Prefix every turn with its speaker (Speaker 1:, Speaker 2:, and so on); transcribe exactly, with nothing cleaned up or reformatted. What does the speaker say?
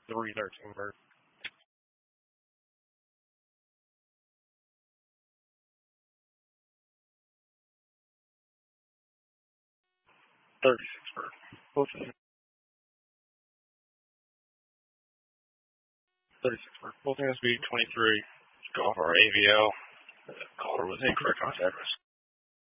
Speaker 1: three thirteen bird. thirty-six bird. Both of them. thirty-six bird. Both hands speed twenty-three. Golfer A V L. The caller was incorrect on his address.